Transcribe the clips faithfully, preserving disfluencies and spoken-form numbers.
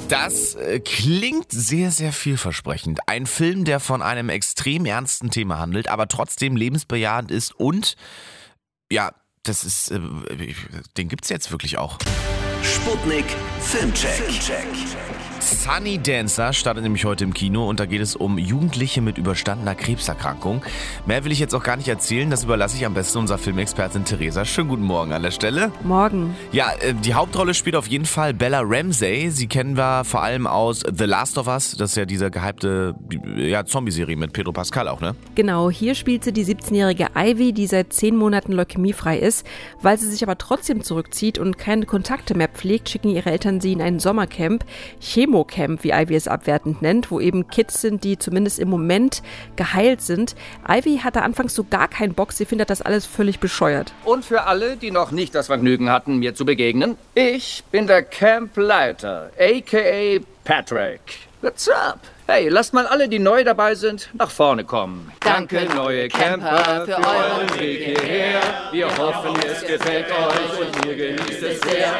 Das äh, klingt sehr, sehr vielversprechend. Ein Film, der von einem extrem ernsten Thema handelt, aber trotzdem lebensbejahend ist und, ja, das ist, äh, den gibt's jetzt wirklich auch. Sputnik Filmcheck. Filmcheck. Sunny Dancer startet nämlich heute im Kino und da geht es um Jugendliche mit überstandener Krebserkrankung. Mehr will ich jetzt auch gar nicht erzählen, das überlasse ich am besten unserer Filmexpertin Theresa. Schönen guten Morgen an der Stelle. Morgen. Ja, die Hauptrolle spielt auf jeden Fall Bella Ramsey. Sie kennen wir vor allem aus The Last of Us. Das ist ja diese gehypte ja, Zombie-Serie mit Pedro Pascal auch, ne? Genau, hier spielt sie die siebzehnjährige Ivy, die seit zehn Monaten leukämiefrei ist. Weil sie sich aber trotzdem zurückzieht und keine Kontakte mehr pflegt, schicken ihre Eltern sie in ein Sommercamp. Chemocamp, wie Ivy es abwertend nennt, wo eben Kids sind, die zumindest im Moment geheilt sind. Ivy hatte anfangs so gar keinen Bock, sie findet das alles völlig bescheuert. Und für alle, die noch nicht das Vergnügen hatten, mir zu begegnen, ich bin der Campleiter, aka Patrick. What's up? Hey, lasst mal alle, die neu dabei sind, nach vorne kommen. Danke, neue Camper, für euren Weg hierher. Wir hoffen, es gefällt euch und ihr genießt es sehr.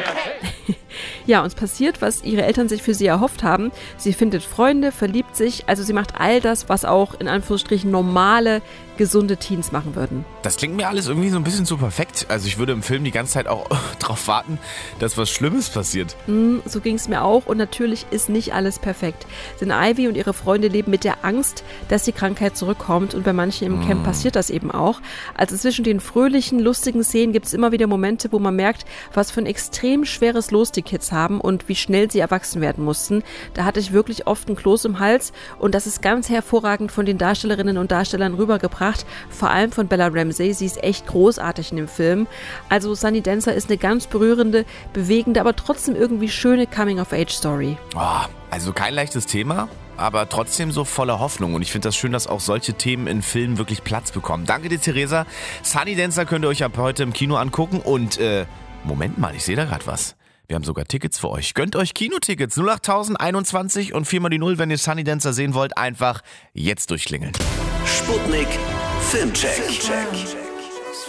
Ja, uns passiert, was ihre Eltern sich für sie erhofft haben. Sie findet Freunde, verliebt sich, also sie macht all das, was auch in Anführungsstrichen normale, gesunde Teens machen würden. Das klingt mir alles irgendwie so ein bisschen zu perfekt. Also ich würde im Film die ganze Zeit auch drauf warten, dass was Schlimmes passiert. Mm, so ging es mir auch und natürlich ist nicht alles perfekt. Denn Ivy und ihre Freunde leben mit der Angst, dass die Krankheit zurückkommt und bei manchen im mm. Camp passiert das eben auch. Also zwischen den fröhlichen, lustigen Szenen gibt es immer wieder Momente, wo man merkt, was für ein extrem schweres Los die Kids haben und wie schnell sie erwachsen werden mussten. Da hatte ich wirklich oft ein Kloß im Hals und das ist ganz hervorragend von den Darstellerinnen und Darstellern rübergebracht. Vor allem von Bella Ramsey, sie ist echt großartig in dem Film. Also Sunny Dancer ist eine ganz berührende, bewegende, aber trotzdem irgendwie schöne Coming-of-Age-Story. Oh, also kein leichtes Thema, aber trotzdem so voller Hoffnung. Und ich finde das schön, dass auch solche Themen in Filmen wirklich Platz bekommen. Danke dir, Theresa. Sunny Dancer könnt ihr euch ab heute im Kino angucken. Und, äh, Moment mal, ich sehe da gerade was. Wir haben sogar Tickets für euch. Gönnt euch Kinotickets null acht einundzwanzig und vier mal die null, wenn ihr Sunny Dancer sehen wollt. Einfach jetzt durchklingeln. Sputnik Filmcheck. Filmcheck.